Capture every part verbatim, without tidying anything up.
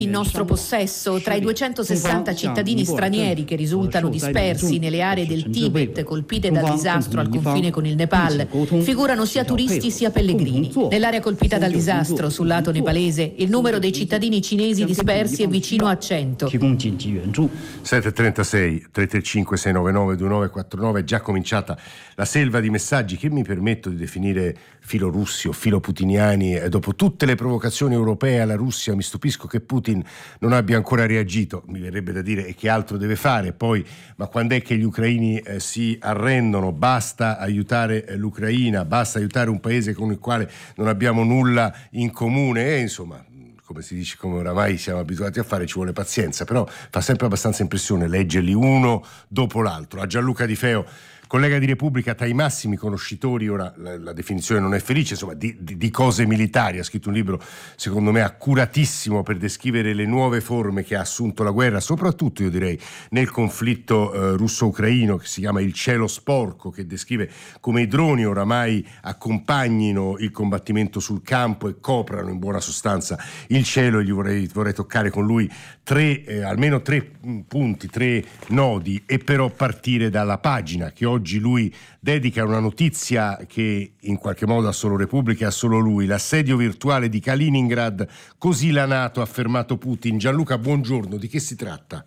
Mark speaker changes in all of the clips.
Speaker 1: in nostro possesso tra i duecentosessanta cittadini stranieri che risultano dispersi nelle aree del Tibet colpite dal disastro al confine con il Nepal figurano sia turisti sia pellegrini. Nell'area colpita dal disastro sul lato nepalese il numero dei cittadini cinesi dispersi è vicino a cento.
Speaker 2: sette e trentasei tre tre cinque sei nove nove due nove quattro nove è già cominciata la selva di messaggi che mi permetto di definire filorussi o filoputiniani. E dopo tutte le provocazioni europee alla Russia mi stupisco che Putin non abbia ancora reagito. Mi verrebbe da dire e che altro deve fare poi, ma quando è che gli ucraini eh, si arrendono? Basta aiutare eh, l'Ucraina, basta aiutare un paese con il quale non abbiamo nulla in comune e insomma, come si dice, come oramai siamo abituati a fare, ci vuole pazienza, però fa sempre abbastanza impressione leggerli uno dopo l'altro. A Gianluca Di Feo, collega di Repubblica, tra i massimi conoscitori, ora la, la definizione non è felice, insomma, di, di, di cose militari, ha scritto un libro secondo me accuratissimo per descrivere le nuove forme che ha assunto la guerra, soprattutto io direi nel conflitto eh, russo-ucraino, che si chiama Il cielo sporco, che descrive come i droni oramai accompagnino il combattimento sul campo e coprano in buona sostanza il cielo. E gli vorrei, vorrei toccare con lui tre, eh, almeno tre punti, tre nodi, e però partire dalla pagina che oggi Oggi lui dedica una notizia che in qualche modo ha solo Repubblica e ha solo lui: l'assedio virtuale di Kaliningrad, così la NATO ha fermato Putin. Gianluca, buongiorno, di che si tratta?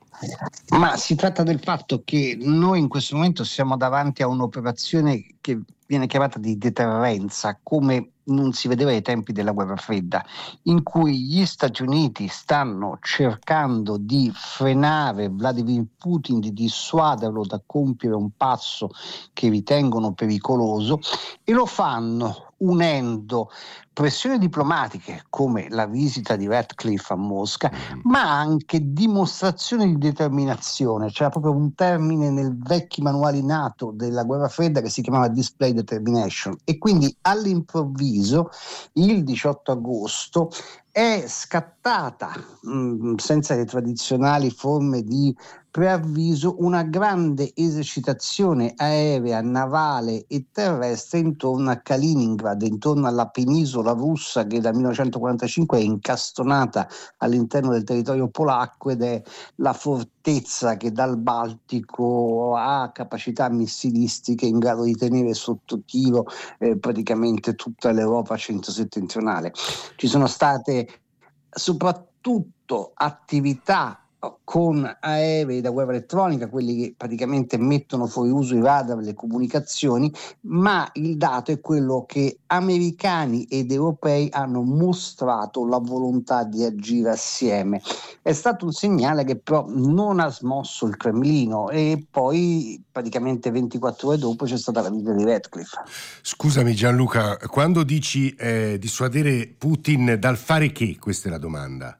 Speaker 3: Ma si tratta del fatto che noi in questo momento siamo davanti a un'operazione che viene chiamata di deterrenza, come non si vedeva ai tempi della guerra fredda, in cui gli Stati Uniti stanno cercando di frenare Vladimir Putin, di dissuaderlo da compiere un passo che ritengono pericoloso, e lo fanno unendo pressioni diplomatiche come la visita di Ratcliffe a Mosca, ma anche dimostrazioni di determinazione. C'era proprio un termine nel vecchi manuali NATO della guerra fredda che si chiamava display determination, e quindi all'improvviso il diciotto agosto è scattata, mh, senza le tradizionali forme di preavviso, una grande esercitazione aerea, navale e terrestre intorno a Kaliningrad, intorno alla penisola russa che dal millenovecentoquarantacinque è incastonata all'interno del territorio polacco ed è la fortezza che dal Baltico ha capacità missilistiche in grado di tenere sotto tiro eh, praticamente tutta l'Europa centro-settentrionale. Ci sono state soprattutto attività con aerei da guerra elettronica, quelli che praticamente mettono fuori uso i radar, le comunicazioni, ma il dato è quello che americani ed europei hanno mostrato la volontà di agire assieme. È stato un segnale che però non ha smosso il Cremlino, e poi praticamente ventiquattro ore dopo c'è stata la visita di Ratcliffe.
Speaker 2: Scusami Gianluca, quando dici eh, dissuadere Putin dal fare che? Questa è la domanda.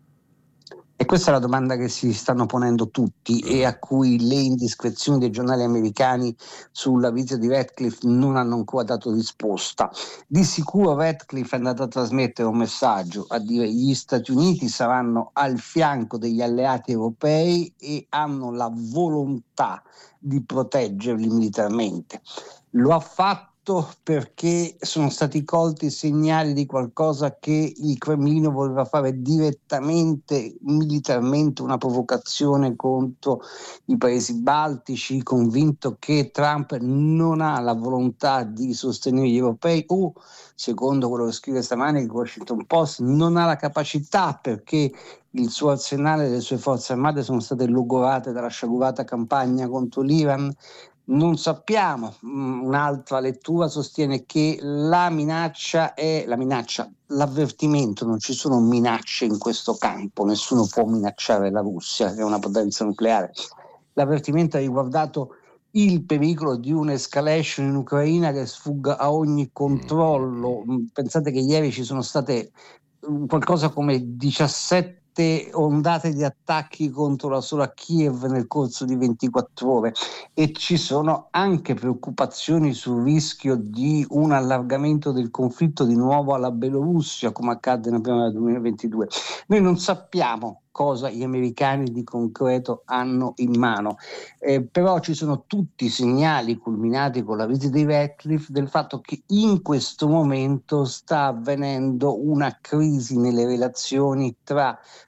Speaker 3: E questa è la domanda che si stanno ponendo tutti e a cui le indiscrezioni dei giornali americani sulla visita di Ratcliffe non hanno ancora dato risposta. Di sicuro Ratcliffe è andato a trasmettere un messaggio, a dire gli Stati Uniti saranno al fianco degli alleati europei e hanno la volontà di proteggerli militarmente. Lo ha fatto perché sono stati colti segnali di qualcosa che il Cremlino voleva fare direttamente, militarmente, una provocazione contro i paesi baltici, convinto che Trump non ha la volontà di sostenere gli europei, o, secondo quello che scrive stamani il Washington Post, non ha la capacità perché il suo arsenale e le sue forze armate sono state logorate dalla sciagurata campagna contro l'Iran. Non sappiamo. Un'altra lettura sostiene che la minaccia è la minaccia, l'avvertimento, non ci sono minacce in questo campo, nessuno può minacciare la Russia, che è una potenza nucleare. L'avvertimento ha riguardato il pericolo di un'escalation in Ucraina che sfugga a ogni controllo. Pensate che ieri ci sono state qualcosa come diciassette ondate di attacchi contro la sola Kiev nel corso di ventiquattro ore, e ci sono anche preoccupazioni sul rischio di un allargamento del conflitto di nuovo alla Bielorussia, come accadde nella primavera del duemilaventidue. Noi non sappiamo cosa gli americani di concreto hanno in mano. Eh, però ci sono tutti i segnali culminati con la visita di Ratcliffe del fatto che in questo momento sta avvenendo una crisi nelle relazioni tra